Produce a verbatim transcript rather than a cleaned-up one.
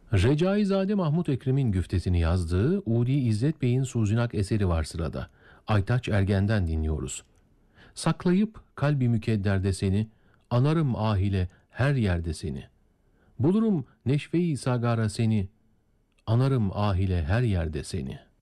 Recaizade Mahmut Ekrem'in güftesini yazdığı Udi İzzet Bey'in Suzinak eseri var sırada. Aytaç Ergen'den dinliyoruz. Saklayıp kalbi mükedderde seni, anarım ahile her yerde seni. Bulurum neşve-i sagara seni, anarım ahile her yerde seni.''